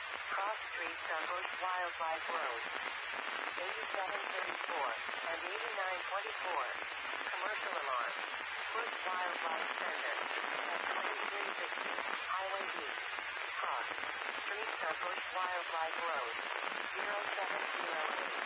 Cross streets on Bush Wildlife Road. 8734 and 8924. Commercial alarm. Bush Wildlife Center. At 2360 Highway B. Cross streets on Bush Wildlife Road. 0708.